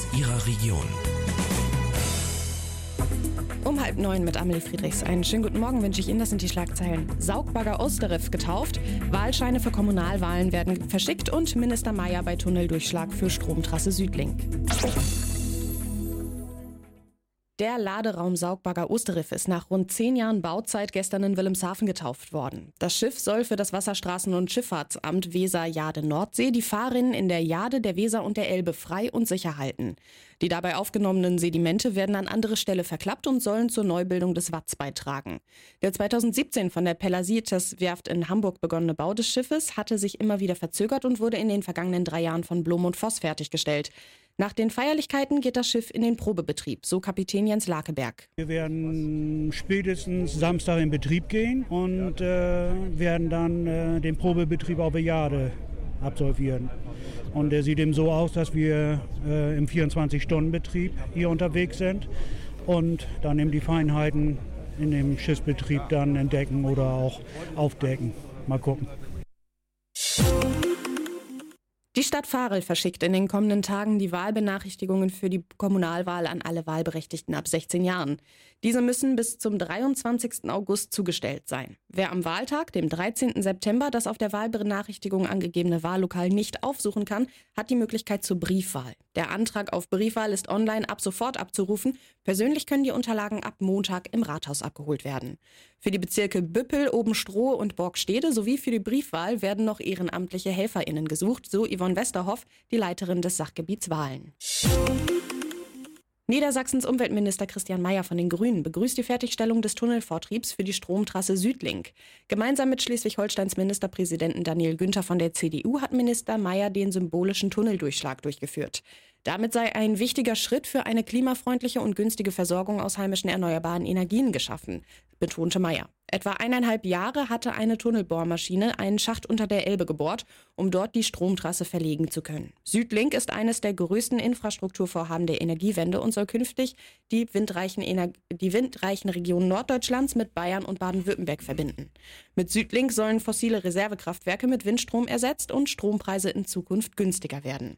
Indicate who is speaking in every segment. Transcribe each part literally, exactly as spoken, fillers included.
Speaker 1: Ihrer Region.
Speaker 2: Um halb neun mit Amelie Friedrichs. Einen schönen guten Morgen wünsche ich Ihnen. Das sind die Schlagzeilen. Saugbagger Osterriff getauft, Wahlscheine für Kommunalwahlen werden verschickt und Minister Mayer bei Tunneldurchschlag für Stromtrasse Südlink. Der Laderaum Saugbagger Osterriff ist nach rund zehn Jahren Bauzeit gestern in Wilhelmshaven getauft worden. Das Schiff soll für das Wasserstraßen- und Schifffahrtsamt Weser-Jade-Nordsee die Fahrrinnen in der Jade, der Weser und der Elbe frei und sicher halten. Die dabei aufgenommenen Sedimente werden an andere Stelle verklappt und sollen zur Neubildung des Watts beitragen. Der zweitausendsiebzehn von der Pelagiates-Werft in Hamburg begonnene Bau des Schiffes hatte sich immer wieder verzögert und wurde in den vergangenen drei Jahren von Blom und Voss fertiggestellt. Nach den Feierlichkeiten geht das Schiff in den Probebetrieb, so Kapitän Jens Lakeberg.
Speaker 3: Wir werden spätestens Samstag in Betrieb gehen und äh, werden dann äh, den Probebetrieb auf der Jade absolvieren. Und der sieht eben so aus, dass wir äh, im vierundzwanzig-Stunden-Betrieb hier unterwegs sind und dann eben die Feinheiten in dem Schiffsbetrieb dann entdecken oder auch aufdecken. Mal gucken.
Speaker 2: Die Stadt Varel verschickt in den kommenden Tagen die Wahlbenachrichtigungen für die Kommunalwahl an alle Wahlberechtigten ab sechzehn Jahren. Diese müssen bis zum dreiundzwanzigsten August zugestellt sein. Wer am Wahltag, dem dreizehnten September, das auf der Wahlbenachrichtigung angegebene Wahllokal nicht aufsuchen kann, hat die Möglichkeit zur Briefwahl. Der Antrag auf Briefwahl ist online ab sofort abzurufen. Persönlich können die Unterlagen ab Montag im Rathaus abgeholt werden. Für die Bezirke Büppel, Obenstroh und Borgstede sowie für die Briefwahl werden noch ehrenamtliche HelferInnen gesucht, so Yvonne Westerhoff, die Leiterin des Sachgebiets Wahlen. Niedersachsens Umweltminister Christian Mayer von den Grünen begrüßt die Fertigstellung des Tunnelvortriebs für die Stromtrasse Südlink. Gemeinsam mit Schleswig-Holsteins Ministerpräsidenten Daniel Günther von der C D U hat Minister Mayer den symbolischen Tunneldurchschlag durchgeführt. Damit sei ein wichtiger Schritt für eine klimafreundliche und günstige Versorgung aus heimischen erneuerbaren Energien geschaffen, betonte Mayer. Etwa eineinhalb Jahre hatte eine Tunnelbohrmaschine einen Schacht unter der Elbe gebohrt, um dort die Stromtrasse verlegen zu können. Südlink ist eines der größten Infrastrukturvorhaben der Energiewende und soll künftig die windreichen, Ener- die windreichen Regionen Norddeutschlands mit Bayern und Baden-Württemberg verbinden. Mit Südlink sollen fossile Reservekraftwerke mit Windstrom ersetzt und Strompreise in Zukunft günstiger werden.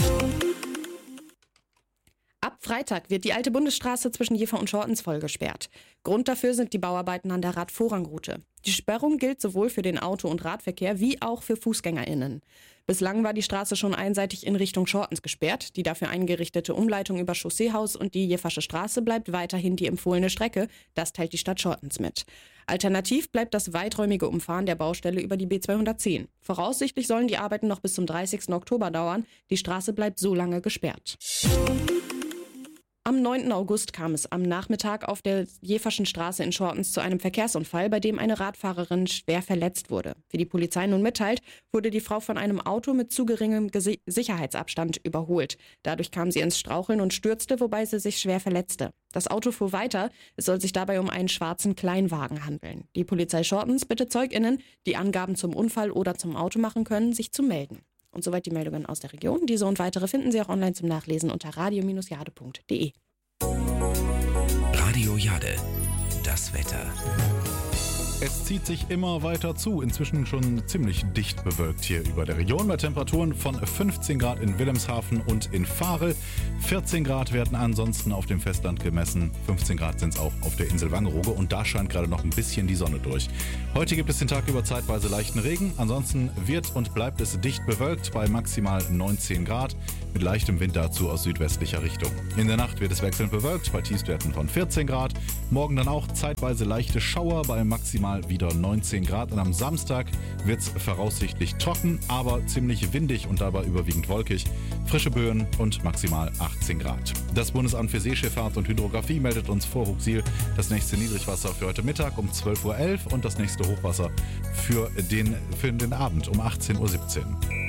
Speaker 2: Ab Freitag wird die alte Bundesstraße zwischen Jever und Schortens voll gesperrt. Grund dafür sind die Bauarbeiten an der Radvorrangroute. Die Sperrung gilt sowohl für den Auto- und Radverkehr wie auch für FußgängerInnen. Bislang war die Straße schon einseitig in Richtung Schortens gesperrt. Die dafür eingerichtete Umleitung über Chausseehaus und die Jeversche Straße bleibt weiterhin die empfohlene Strecke. Das teilt die Stadt Schortens mit. Alternativ bleibt das weiträumige Umfahren der Baustelle über die B zweihundertzehn. Voraussichtlich sollen die Arbeiten noch bis zum dreißigsten Oktober dauern. Die Straße bleibt so lange gesperrt. Am neunten August kam es am Nachmittag auf der Jeverschen Straße in Schortens zu einem Verkehrsunfall, bei dem eine Radfahrerin schwer verletzt wurde. Wie die Polizei nun mitteilt, wurde die Frau von einem Auto mit zu geringem Gesi- Sicherheitsabstand überholt. Dadurch kam sie ins Straucheln und stürzte, wobei sie sich schwer verletzte. Das Auto fuhr weiter. Es soll sich dabei um einen schwarzen Kleinwagen handeln. Die Polizei Schortens bittet ZeugInnen, die Angaben zum Unfall oder zum Auto machen können, sich zu melden. Und soweit die Meldungen aus der Region. Diese und weitere finden Sie auch online zum Nachlesen unter radio Bindestrich jade Punkt de.
Speaker 1: Radio Jade, das Wetter.
Speaker 4: Es zieht sich immer weiter zu, inzwischen schon ziemlich dicht bewölkt hier über der Region bei Temperaturen von fünfzehn Grad in Wilhelmshaven und in Varel. vierzehn Grad werden ansonsten auf dem Festland gemessen, fünfzehn Grad sind es auch auf der Insel Wangerooge und da scheint gerade noch ein bisschen die Sonne durch. Heute gibt es den Tag über zeitweise leichten Regen, ansonsten wird und bleibt es dicht bewölkt bei maximal neunzehn Grad mit leichtem Wind dazu aus südwestlicher Richtung. In der Nacht wird es wechselnd bewölkt bei Tiefstwerten von vierzehn Grad, morgen dann auch zeitweise leichte Schauer bei maximal wieder neunzehn Grad und am Samstag wird es voraussichtlich trocken, aber ziemlich windig und dabei überwiegend wolkig, frische Böen und maximal achtzehn Grad. Das Bundesamt für Seeschifffahrt und Hydrographie meldet uns vor Huxil das nächste Niedrigwasser für heute Mittag um zwölf Uhr elf und das nächste Hochwasser für den, für den Abend um achtzehn Uhr siebzehn.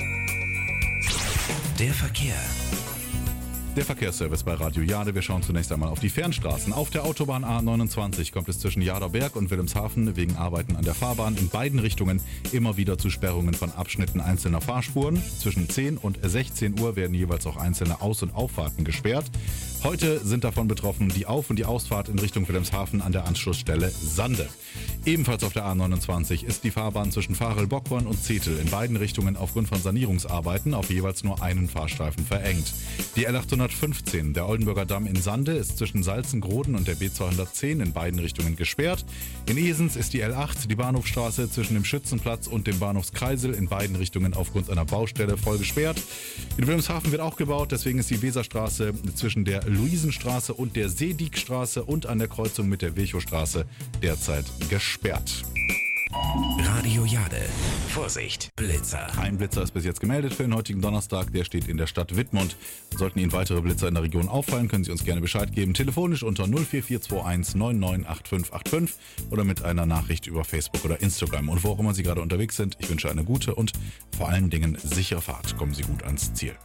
Speaker 1: Der Verkehr.
Speaker 4: Der Verkehrsservice bei Radio Jade. Wir schauen zunächst einmal auf die Fernstraßen. Auf der Autobahn A neunundzwanzig kommt es zwischen Jaderberg und Wilhelmshaven wegen Arbeiten an der Fahrbahn in beiden Richtungen immer wieder zu Sperrungen von Abschnitten einzelner Fahrspuren. Zwischen zehn und sechzehn Uhr werden jeweils auch einzelne Aus- und Auffahrten gesperrt. Heute sind davon betroffen die Auf- und die Ausfahrt in Richtung Wilhelmshaven an der Anschlussstelle Sande. Ebenfalls auf der A neunundzwanzig ist die Fahrbahn zwischen Varel, Bockhorn und Zetel in beiden Richtungen aufgrund von Sanierungsarbeiten auf jeweils nur einen Fahrstreifen verengt. Die L achthundertfünfzehn, der Oldenburger Damm in Sande, ist zwischen Salzengroden und der B zweihundertzehn in beiden Richtungen gesperrt. In Esens ist die L acht, die Bahnhofstraße zwischen dem Schützenplatz und dem Bahnhofskreisel in beiden Richtungen aufgrund einer Baustelle voll gesperrt. In Wilhelmshaven wird auch gebaut, deswegen ist die Weserstraße zwischen der Luisenstraße und der Seediekstraße und an der Kreuzung mit der Virchowstraße derzeit gesperrt.
Speaker 1: Radio Jade. Vorsicht, Blitzer.
Speaker 4: Ein Blitzer ist bis jetzt gemeldet für den heutigen Donnerstag. Der steht in der Stadt Wittmund. Sollten Ihnen weitere Blitzer in der Region auffallen, können Sie uns gerne Bescheid geben. Telefonisch unter null vier vier zwei eins neun neun acht fünf acht fünf oder mit einer Nachricht über Facebook oder Instagram. Und wo auch immer Sie gerade unterwegs sind, ich wünsche eine gute und vor allen Dingen sichere Fahrt. Kommen Sie gut ans Ziel.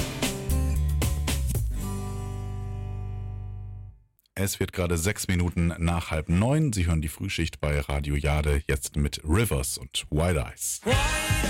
Speaker 4: Es wird gerade sechs Minuten nach halb neun. Sie hören die Frühschicht bei Radio Jade, jetzt mit Rivers und White Eyes.